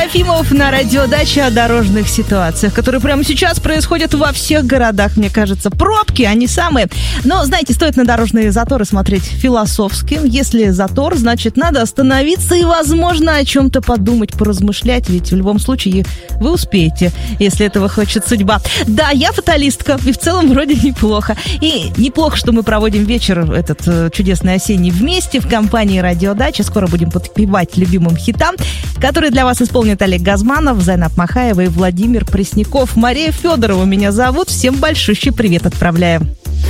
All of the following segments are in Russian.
Трофимов на радиодаче о дорожных ситуациях, которые прямо сейчас происходят во всех городах, мне кажется. Пробки, они самые. Но, знаете, стоит на дорожные заторы смотреть философски. Если затор, значит, надо остановиться и, возможно, о чем-то подумать, поразмышлять, ведь в любом случае вы успеете, если этого хочет судьба. Да, я фаталистка, и в целом вроде неплохо. И неплохо, что мы проводим вечер этот чудесный осенний вместе в компании «Радиодача». Скоро будем подпевать любимым хитам, которые для вас исполнят Олег Газманов, Зайнаб Махаева и Владимир Пресняков. Мария Федорова меня зовут. Всем большущий привет отправляем.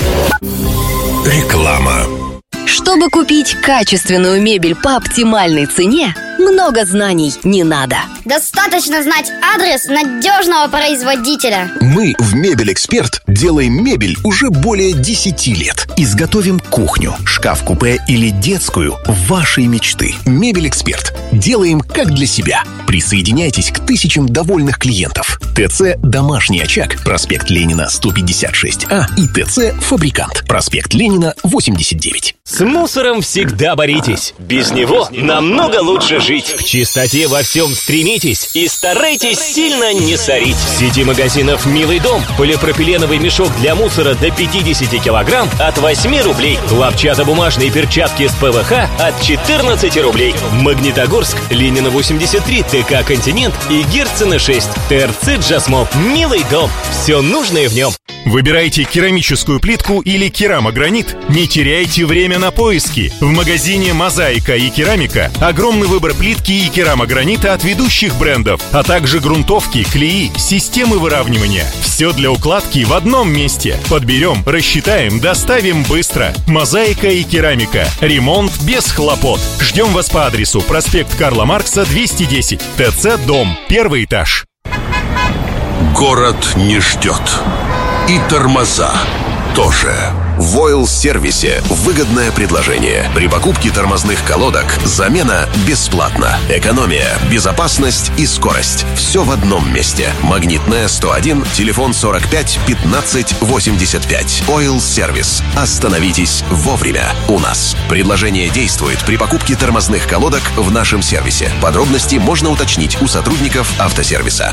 Реклама. Чтобы купить качественную мебель по оптимальной цене, много знаний не надо. Достаточно знать адрес надежного производителя. Мы в «Мебель-Эксперт» делаем мебель уже более 10 лет. Изготовим кухню, шкаф-купе или детскую вашей мечты. «Мебель-Эксперт». Делаем как для себя. Присоединяйтесь к тысячам довольных клиентов. ТЦ «Домашний очаг», проспект Ленина, 156А и ТЦ «Фабрикант», проспект Ленина, 89. С мусором всегда боритесь. Без него намного лучше жить. К чистоте во всем стремитесь и старайтесь сильно не сорить. В сети магазинов «Милый дом» полипропиленовый мешок для мусора до 50 килограмм от 8 рублей. Хлопчатобумажные перчатки с ПВХ от 14 рублей. Магнитогорск, Ленина 83, ТК «Континент» и Герцена 6. ТРЦ «Джасмоп». «Милый дом». Все нужное в нем. Выбирайте керамическую плитку или керамогранит? Не теряйте время на поиски. В магазине «Мозаика» и «Керамика» огромный выбор плитки и керамогранита от ведущих брендов, а также грунтовки, клеи, системы выравнивания. Все для укладки в одном месте. Подберем, рассчитаем, доставим быстро. «Мозаика» и «Керамика». Ремонт без хлопот. Ждем вас по адресу: проспект Карла Маркса, 210, ТЦ «Дом», 1 этаж. Город не ждет. И тормоза тоже. В Ойл-сервисе выгодное предложение. При покупке тормозных колодок замена бесплатна. Экономия, безопасность и скорость. Все в одном месте. Магнитная 101, телефон 45 15 85. Ойл-сервис. Остановитесь вовремя у нас. Предложение действует при покупке тормозных колодок в нашем сервисе. Подробности можно уточнить у сотрудников автосервиса.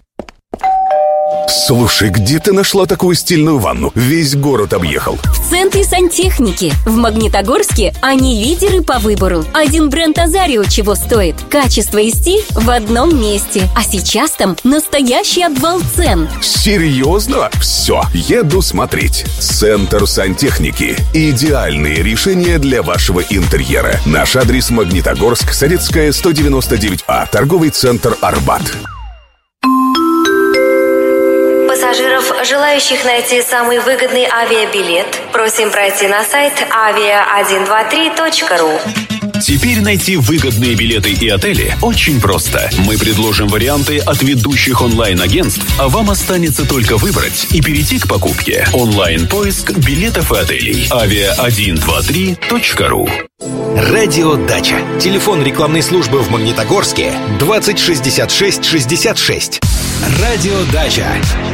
Слушай, где ты нашла такую стильную ванну? Весь город объехал. В центре сантехники. В Магнитогорске они лидеры по выбору. Один бренд Азарио чего стоит. Качество и стиль в одном месте. А сейчас там настоящий обвал цен. Серьезно? Все, еду смотреть. Центр сантехники. Идеальные решения для вашего интерьера. Наш адрес: Магнитогорск, Советская, 199А. Торговый центр «Арбат». Пассажиров, желающих найти самый выгодный авиабилет, просим пройти на сайт avia123.ru. Теперь найти выгодные билеты и отели очень просто. Мы предложим варианты от ведущих онлайн-агентств, а вам останется только выбрать и перейти к покупке. Онлайн-поиск билетов и отелей. avia123.ru. Радиодача. Телефон рекламной службы в Магнитогорске 20 66 66. Радиодача.